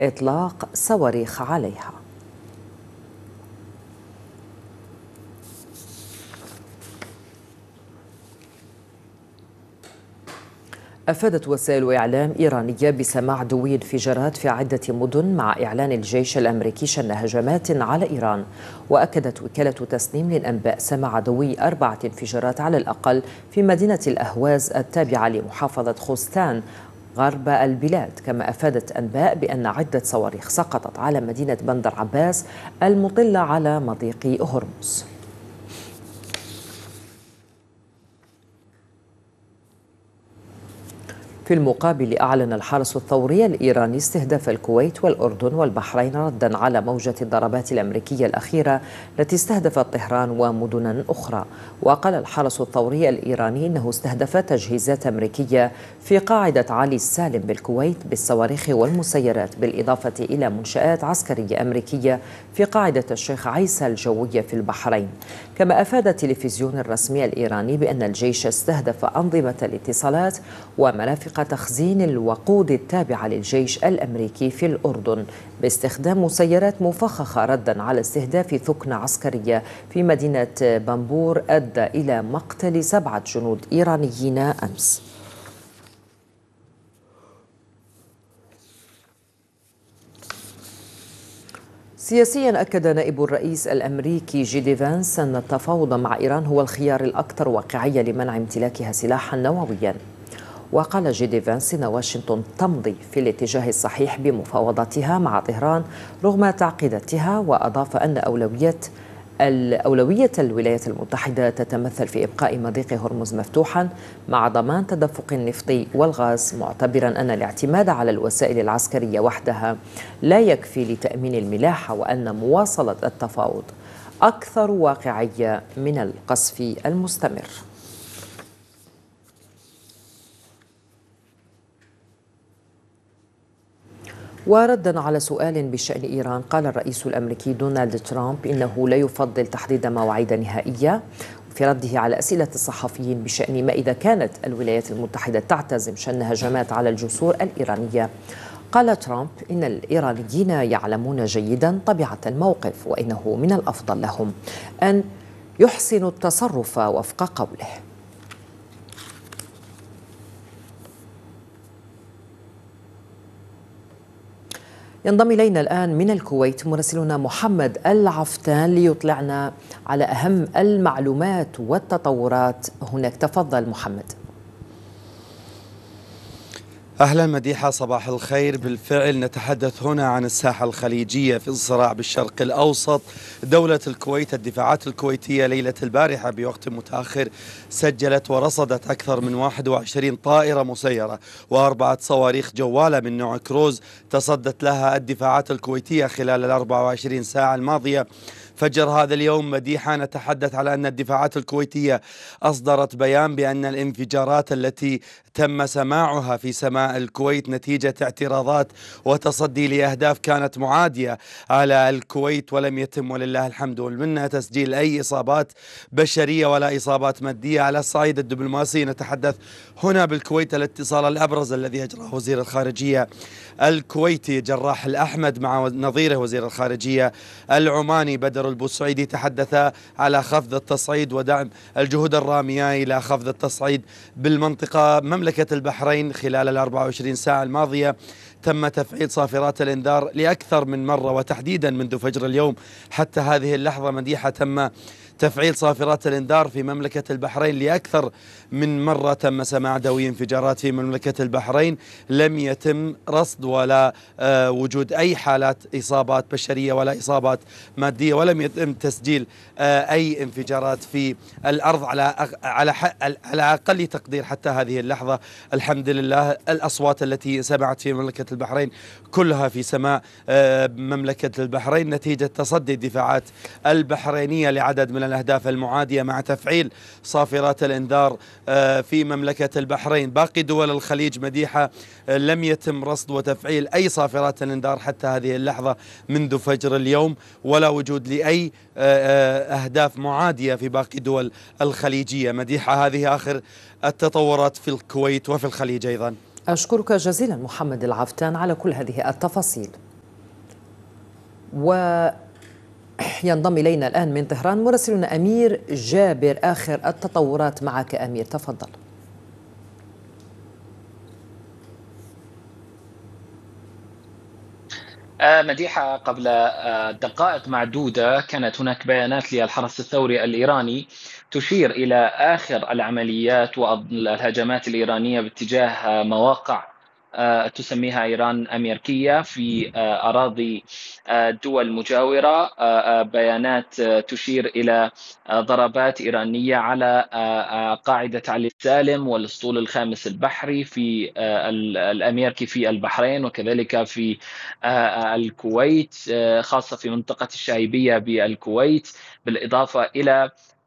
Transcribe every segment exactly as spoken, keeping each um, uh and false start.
إطلاق صواريخ عليها. أفادت وسائل إعلام إيرانية بسماع دوي انفجارات في عدة مدن مع إعلان الجيش الأمريكي شن هجمات على إيران. وأكدت وكالة تسنيم للأنباء سماع دوي أربعة انفجارات على الأقل في مدينة الأهواز التابعة لمحافظة خوستان غرب البلاد. كما أفادت أنباء بأن عدة صواريخ سقطت على مدينة بندر عباس المطلة على مضيق هرمز. في المقابل أعلن الحرس الثوري الإيراني استهداف الكويت والأردن والبحرين ردا على موجة الضربات الأمريكية الأخيرة التي استهدفت طهران ومدنا أخرى. وقال الحرس الثوري الإيراني إنه استهدف تجهيزات أمريكية في قاعدة علي السالم بالكويت بالصواريخ والمسيرات، بالإضافة إلى منشآت عسكرية أمريكية في قاعدة الشيخ عيسى الجوية في البحرين. كما أفاد التلفزيون الرسمي الإيراني بأن الجيش استهدف أنظمة الاتصالات ومرافق تخزين الوقود التابعة للجيش الأمريكي في الأردن باستخدام مسيرات مفخخة ردا على استهداف ثكنة عسكرية في مدينة بامبور أدى إلى مقتل سبعة جنود إيرانيين أمس. سياسيا أكد نائب الرئيس الأمريكي جي دي فانس أن التفاوض مع إيران هو الخيار الأكثر واقعية لمنع امتلاكها سلاحا نوويا. وقال جي دي فانس إن واشنطن تمضي في الاتجاه الصحيح بمفاوضاتها مع طهران رغم تعقيداتها. وأضاف أن أولوية الأولوية الولايات المتحدة تتمثل في إبقاء مضيق هرمز مفتوحا مع ضمان تدفق النفط والغاز، معتبرا أن الاعتماد على الوسائل العسكرية وحدها لا يكفي لتأمين الملاحة، وأن مواصلة التفاوض أكثر واقعية من القصف المستمر. وردا على سؤال بشأن إيران قال الرئيس الأمريكي دونالد ترامب إنه لا يفضل تحديد مواعيد نهائية. في رده على أسئلة الصحفيين بشأن ما إذا كانت الولايات المتحدة تعتزم شن هجمات على الجسور الإيرانية، قال ترامب إن الإيرانيين يعلمون جيدا طبيعة الموقف، وإنه من الأفضل لهم أن يحسنوا التصرف وفق قوله. ينضم إلينا الآن من الكويت مراسلنا محمد العفتان ليطلعنا على أهم المعلومات والتطورات هناك. تفضل محمد. أهلا مديحة، صباح الخير. بالفعل نتحدث هنا عن الساحة الخليجية في الصراع بالشرق الأوسط. دولة الكويت الدفاعات الكويتية ليلة البارحة بوقت متأخر سجلت ورصدت أكثر من واحد وعشرين طائرة مسيرة وأربعة صواريخ جوالة من نوع كروز تصدت لها الدفاعات الكويتية خلال الأربع وعشرين ساعة الماضية. فجر هذا اليوم مديحة نتحدث على أن الدفاعات الكويتية أصدرت بيان بأن الانفجارات التي تم سماعها في سماء الكويت نتيجة اعتراضات وتصدي لأهداف كانت معادية على الكويت، ولم يتم ولله الحمد والمنة تسجيل أي إصابات بشرية ولا إصابات مادية. على الصعيد الدبلوماسي نتحدث هنا بالكويت الاتصال الأبرز الذي أجراه وزير الخارجية الكويتي جراح الأحمد مع نظيره وزير الخارجية العماني بدر البوسعيدي تحدث على خفض التصعيد ودعم الجهود الرامية إلى خفض التصعيد بالمنطقة. مملكة البحرين خلال الأربع وعشرين ساعة الماضية تم تفعيل صافرات الإنذار لأكثر من مرة، وتحديدا منذ فجر اليوم حتى هذه اللحظة مديحة تم تفعيل صافرات الإنذار في مملكة البحرين لأكثر من مرة. تم سماع دوي انفجارات في مملكة البحرين، لم يتم رصد ولا آه وجود أي حالات إصابات بشرية ولا إصابات مادية، ولم يتم تسجيل آه أي انفجارات في الأرض على على على أقل تقدير حتى هذه اللحظة. الحمد لله الأصوات التي سمعت في مملكة البحرين كلها في سماء آه مملكة البحرين نتيجة تصدي الدفاعات البحرينية لعدد من الأهداف المعادية مع تفعيل صافرات الإنذار في مملكة البحرين. باقي دول الخليج مديحة لم يتم رصد وتفعيل أي صافرات الإنذار حتى هذه اللحظة منذ فجر اليوم، ولا وجود لأي أهداف معادية في باقي دول الخليجية. مديحة هذه آخر التطورات في الكويت وفي الخليج أيضا. أشكرك جزيلا محمد العفتان على كل هذه التفاصيل. وينضم إلينا الآن من طهران مراسلنا أمير جابر. آخر التطورات معك أمير، تفضل. مديحة، قبل دقائق معدودة كانت هناك بيانات للحرس الثوري الإيراني تشير إلى آخر العمليات والهجمات الإيرانية باتجاه مواقع تسميها إيران أمريكية في أراضي دول مجاورة. بيانات تشير إلى ضربات إيرانية على قاعدة علي السالم والأسطول الخامس البحري في الأمريكي في البحرين، وكذلك في الكويت، خاصة في منطقة الشايبية بالكويت، بالإضافة إلى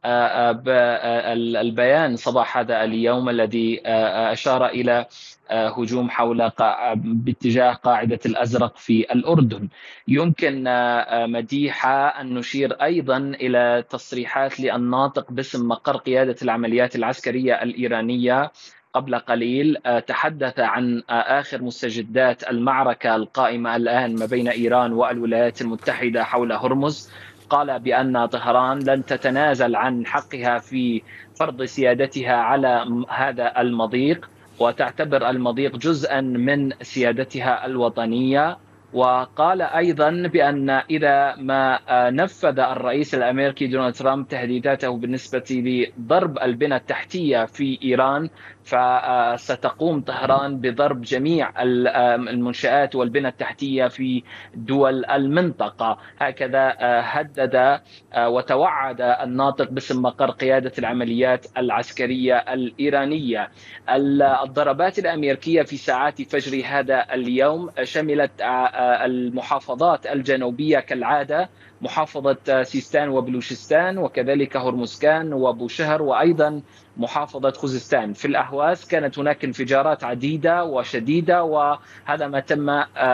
البيان صباح هذا اليوم الذي أشار إلى هجوم حول باتجاه قاعدة الأزرق في الأردن. يمكن مديحة أن نشير أيضا إلى تصريحات للناطق باسم مقر قيادة العمليات العسكرية الإيرانية قبل قليل. تحدث عن آخر مستجدات المعركة القائمة الآن ما بين إيران والولايات المتحدة حول هرمز. قال بأن طهران لن تتنازل عن حقها في فرض سيادتها على هذا المضيق، وتعتبر المضيق جزءا من سيادتها الوطنية. وقال أيضا بأن إذا ما نفذ الرئيس الأمريكي دونالد ترامب تهديداته بالنسبة لضرب البنى التحتية في إيران، فستقوم طهران بضرب جميع المنشآت والبنى التحتية في دول المنطقة. هكذا هدد وتوعد الناطق باسم مقر قيادة العمليات العسكرية الإيرانية. الضربات الأمريكية في ساعات فجر هذا اليوم شملت المحافظات الجنوبية كالعادة، محافظة سيستان وبلوشستان، وكذلك هرمزكان وبوشهر، وأيضا محافظة خوزستان. في الأهواز كانت هناك انفجارات عديدة وشديدة، وهذا ما تم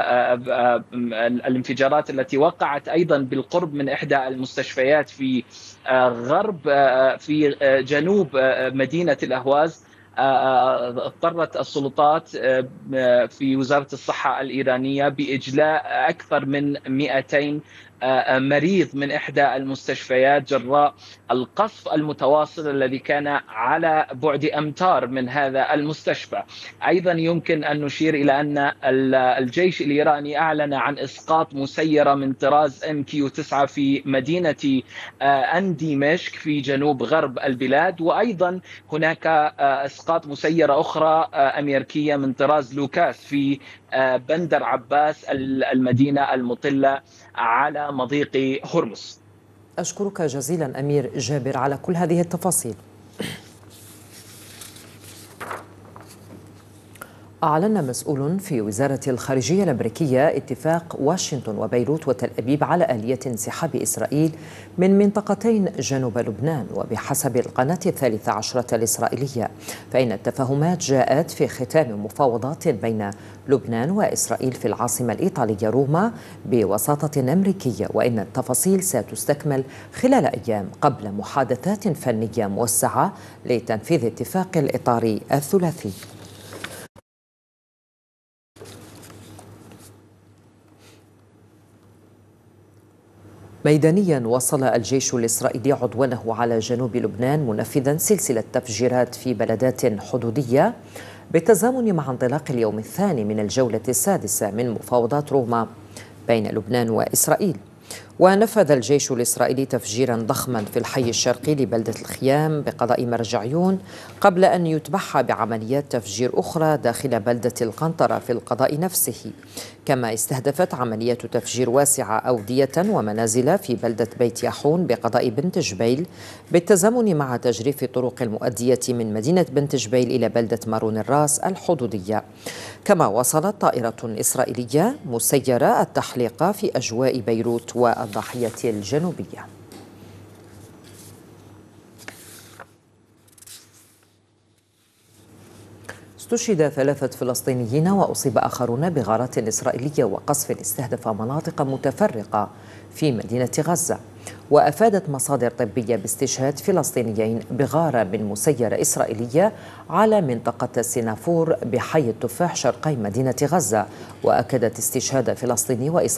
الانفجارات التي وقعت أيضا بالقرب من إحدى المستشفيات في غرب في جنوب مدينة الأهواز. اضطرت السلطات في وزارة الصحة الإيرانية بإجلاء أكثر من مئتين مريض من إحدى المستشفيات جراء القصف المتواصل الذي كان على بعد أمتار من هذا المستشفى. أيضا يمكن أن نشير إلى أن الجيش الإيراني أعلن عن إسقاط مسيرة من طراز إم كيو تسعة في مدينة أنديمشق في جنوب غرب البلاد، وأيضا هناك إسقاط مسيرة أخرى أمريكية من طراز لوكاس في بندر عباس المدينة المطلة على مضيق هرمز. أشكرك جزيلا أمير جابر على كل هذه التفاصيل. أعلن مسؤول في وزارة الخارجية الأمريكية اتفاق واشنطن وبيروت وتل أبيب على آلية انسحاب إسرائيل من منطقتين جنوب لبنان. وبحسب القناة الثالثة عشرة الإسرائيلية، فإن التفاهمات جاءت في ختام مفاوضات بين لبنان وإسرائيل في العاصمة الإيطالية روما بوساطة أمريكية، وإن التفاصيل ستستكمل خلال أيام قبل محادثات فنية موسعة لتنفيذ اتفاق الإطار الثلاثي. ميدانيا، وصل الجيش الإسرائيلي عدوانه على جنوب لبنان منفذا سلسلة تفجيرات في بلدات حدودية بالتزامن مع انطلاق اليوم الثاني من الجولة السادسة من مفاوضات روما بين لبنان وإسرائيل. ونفذ الجيش الإسرائيلي تفجيرا ضخما في الحي الشرقي لبلدة الخيام بقضاء مرجعيون، قبل أن يتبعها بعمليات تفجير أخرى داخل بلدة القنطرة في القضاء نفسه. كما استهدفت عملية تفجير واسعة أودية ومنازل في بلدة بيت ياحون بقضاء بنت جبيل بالتزامن مع تجريف الطرق المؤدية من مدينة بنت جبيل إلى بلدة مارون الراس الحدودية. كما وصلت طائرة إسرائيلية مسيرة التحليق في أجواء بيروت والضاحية الجنوبية. استشهد ثلاثة فلسطينيين وأصيب آخرون بغارات إسرائيلية وقصف استهدف مناطق متفرقة في مدينة غزة. وأفادت مصادر طبية باستشهاد فلسطينيين بغارة من مسيرة إسرائيلية على منطقة سينافور بحي التفاح شرقي مدينة غزة. وأكدت استشهاد فلسطيني وإصابة